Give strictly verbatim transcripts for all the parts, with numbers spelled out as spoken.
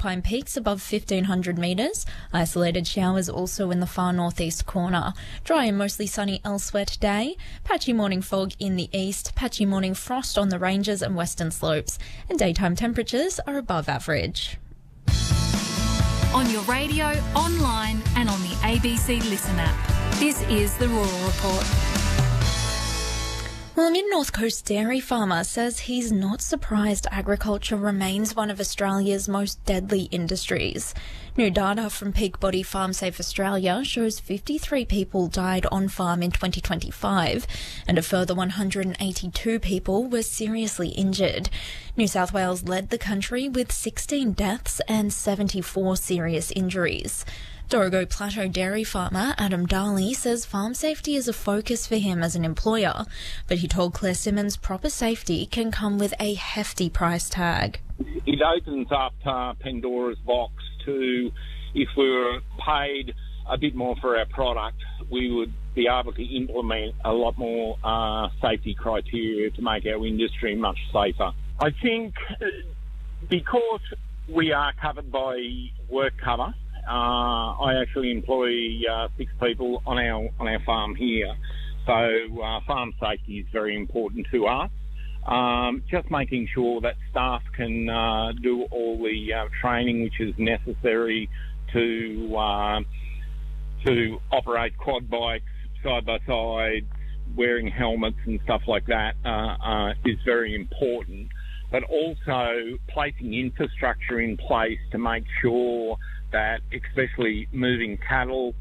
alpine peaks above fifteen hundred metres. Isolated showers also in the far northeast corner. Dry and mostly sunny elsewhere today. Patchy morning fog in the east. Patchy morning frost on the ranges and western slopes. And daytime temperatures are above average. On your radio, online and on the A B C Listen app. This is the Rural Report. Well, a mid-North Coast dairy farmer says he's not surprised agriculture remains one of Australia's most deadly industries. New data from Peak Body Farm Safe Australia shows fifty-three people died on farm in twenty twenty-five and a further one hundred eighty-two people were seriously injured. New South Wales led the country with sixteen deaths and seventy-four serious injuries. Dorrigo Plateau dairy farmer Adam Darley says farm safety is a focus for him as an employer, but he told Claire Simmons proper safety can come with a hefty price tag. It opens up uh, Pandora's box to, if we were paid a bit more for our product, we would be able to implement a lot more uh, safety criteria to make our industry much safer. I think because we are covered by work cover, Uh, I actually employ uh, six people on our on our farm here, so uh, farm safety is very important to us. Um, just making sure that staff can uh, do all the uh, training which is necessary to uh, to operate quad bikes side by side, wearing helmets and stuff like that uh, uh, is very important. But also placing infrastructure in place to make sure that, especially moving cattle,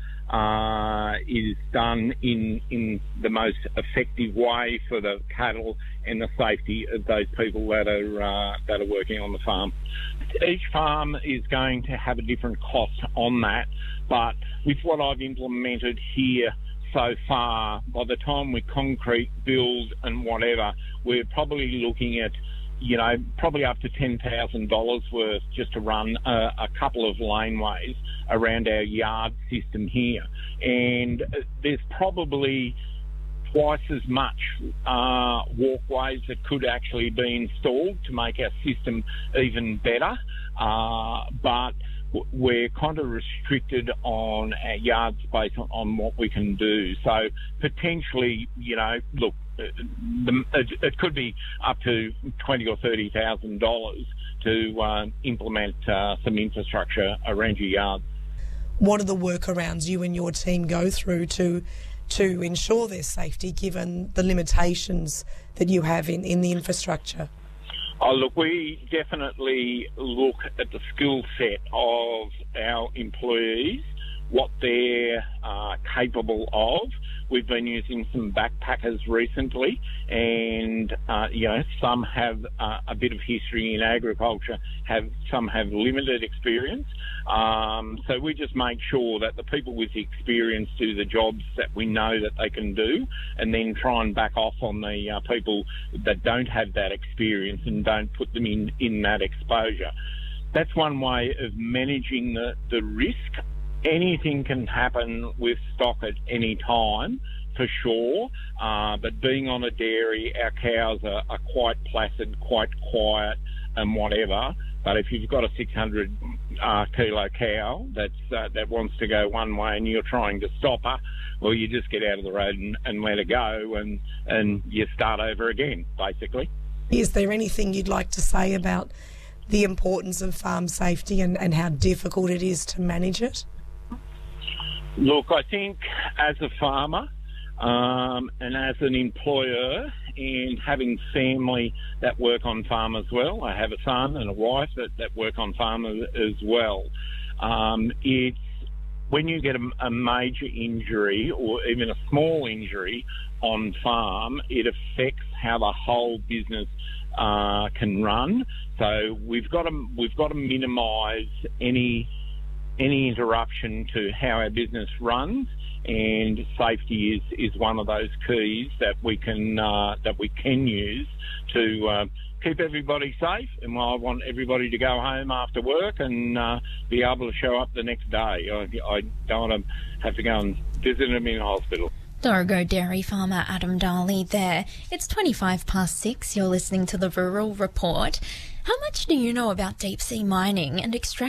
uh, is done in in the most effective way for the cattle and the safety of those people that are uh, that are working on the farm. Each farm is going to have a different cost on that, but with what I've implemented here so far, by the time we concrete, build and whatever, we're probably looking at, you know, probably up to ten thousand dollars worth just to run a, a couple of laneways around our yard system here. And there's probably twice as much uh, walkways that could actually be installed to make our system even better. Uh, but we're kind of restricted on our yard space on, on what we can do. So potentially, you know, look, the, it, it could be up to twenty or thirty thousand dollars to uh, implement uh, some infrastructure around your yard. What are the workarounds you and your team go through to to ensure their safety, given the limitations that you have in, in the infrastructure? Oh, look, we definitely look at the skill set of our employees, what they're uh, capable of. We've been using some backpackers recently, and uh, you know, some have uh, a bit of history in agriculture, have some have limited experience. Um, so we just make sure that the people with the experience do the jobs that we know that they can do, and then try and back off on the uh, people that don't have that experience and don't put them in, in that exposure. That's one way of managing the, the risk. Anything can happen with stock at any time, for sure, uh, but being on a dairy, our cows are, are quite placid, quite quiet and whatever. But if you've got a six hundred uh, kilo cow that's, uh, that wants to go one way and you're trying to stop her, well, you just get out of the road and, and let her go, and, and you start over again, basically. Is there anything you'd like to say about the importance of farm safety and, and how difficult it is to manage it? Look, I think as a farmer um, and as an employer, and having family that work on farm as well, I have a son and a wife that, that work on farm as well. Um, it's when you get a, a major injury or even a small injury on farm, it affects how the whole business uh, can run. So we've got to we've got to minimise any any interruption to how our business runs, and safety is, is one of those keys that we can uh, that we can use to uh, keep everybody safe. And I want everybody to go home after work and uh, be able to show up the next day. I, I don't want to have to go and visit them in hospital. Dorrigo dairy farmer Adam Darley there. It's twenty-five past six. You're listening to the Rural Report. How much do you know about deep sea mining and extraction?